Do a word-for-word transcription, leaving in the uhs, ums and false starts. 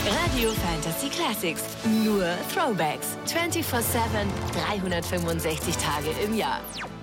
Radio Fantasy Classics. Nur Throwbacks. vierundzwanzig sieben, dreihundertfünfundsechzig Tage im Jahr.